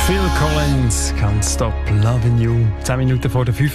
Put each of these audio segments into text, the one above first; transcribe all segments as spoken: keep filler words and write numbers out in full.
Phil Collins, Can't Stop Loving You. zehn Minuten vor der fünf.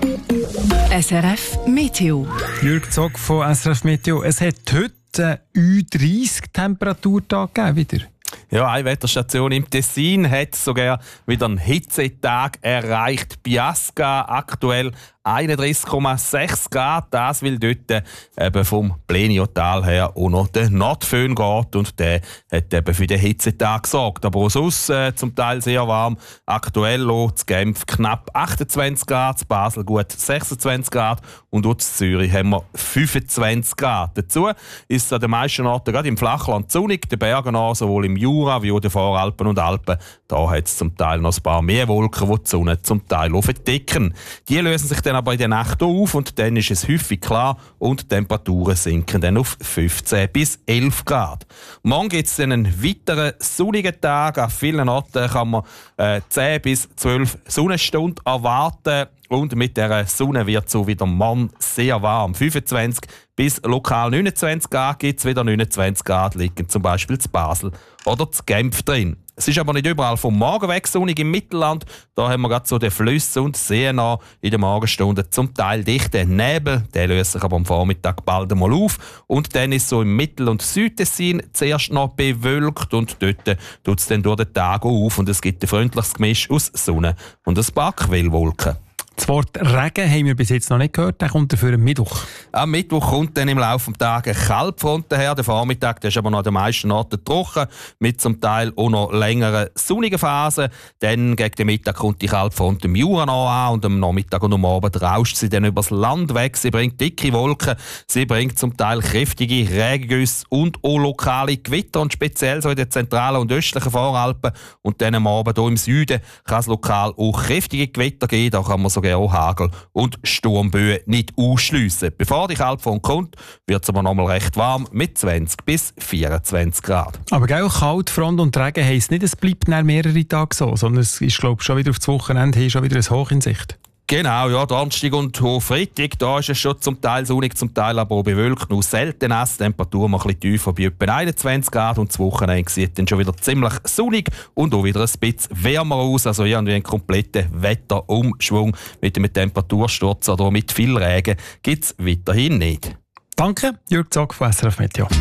S R F Meteo. Jürg Zog von S R F Meteo. Es hat heute einen dreißig Temperaturtag gegeben, wieder. Ja, eine Wetterstation im Tessin hat sogar wieder einen Hitzetag erreicht. Biasca aktuell einunddreißig Komma sechs Grad. Das, weil dort eben vom Pleniotal her auch noch der Nordföhn geht und der hat eben für den Hitzetag gesorgt. Aber auch sonst äh, zum Teil sehr warm. Aktuell auch zu Genf knapp achtundzwanzig Grad, zu Basel gut sechsundzwanzig Grad und auch zu Zürich haben wir fünfundzwanzig Grad. Dazu ist es an den meisten Orten, gerade im Flachland, sonnig, den Bergen an, sowohl im Jura wie auch den Voralpen und Alpen. Da hat es zum Teil noch ein paar mehr Wolken, die die Sonne zum Teil aufdecken. Die lösen sich dann aber in der Nacht auf und dann ist es häufig klar und die Temperaturen sinken dann auf fünfzehn bis elf Grad. Morgen gibt es dann einen weiteren sonnigen Tag. An vielen Orten kann man äh, zehn bis zwölf Sonnenstunden erwarten. Und mit der Sonne wird es so wieder morgen sehr warm. fünfundzwanzig bis lokal neunundzwanzig Grad gibt es wieder. neunundzwanzig Grad liegen zum Beispiel zu Basel oder zu Genf drin. Es ist aber nicht überall vom Morgen weg sonnig im Mittelland. Da haben wir gerade so den Flüsse und Seen noch in den Morgenstunden zum Teil dichten Nebel. Der löst sich aber am Vormittag bald einmal auf. Und dann ist so im Mittel- und Südtessin zuerst noch bewölkt und dort tut es dann durch den Tag auf und es gibt ein freundliches Gemisch aus Sonne und ein paar Quellwolken. Das Wort Regen haben wir bis jetzt noch nicht gehört, der kommt dafür am Mittwoch. Am Mittwoch kommt dann im Laufe des Tages eine Kaltfront daher. Der Vormittag der ist aber noch an den meisten Orten trocken, mit zum Teil auch noch längeren sonnigen Phasen. Dann gegen den Mittag kommt die Kaltfront im Jura noch an und am Nachmittag und am Abend rauscht sie dann übers Land weg. Sie bringt dicke Wolken, sie bringt zum Teil kräftige Regengüsse und auch lokale Gewitter und speziell so in den zentralen und östlichen Voralpen. Und dann am Abend hier im Süden kann es lokal auch kräftige Gewitter geben. Da kann man sogar auch Hagel und Sturmböen nicht ausschliessen. Bevor die Kaltfront kommt, wird es aber noch mal recht warm mit zwanzig bis vierundzwanzig Grad. Aber gell, Kaltfront und Regen heisst nicht, es bleibt nach mehrere Tage so, sondern es ist, glaube ich, schon wieder auf das Wochenende hin, schon wieder ein Hoch in Sicht. Genau, ja, Donnerstag und Freitag, da ist es schon zum Teil sonnig, zum Teil aber auch bewölkt, nur selten nass, Temperatur noch ein bisschen tiefer bei etwa einundzwanzig Grad und das Wochenende sieht dann schon wieder ziemlich sonnig und auch wieder ein bisschen wärmer aus, also irgendwie einen kompletten Wetterumschwung mit einem Temperatursturz oder mit viel Regen gibt es weiterhin nicht. Danke, Jürg Zog von S R F Meteo.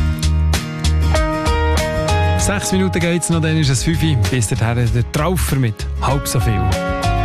Sechs Minuten geht es noch, dann ist es fünf. Bis dahin der Traufer mit halb so viel.